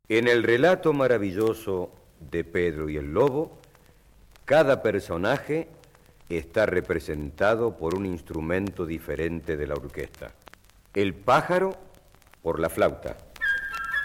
En el relato maravilloso de Pedro y el Lobo, cada personaje está representado por un instrumento diferente de la orquesta. El pájaro por la flauta,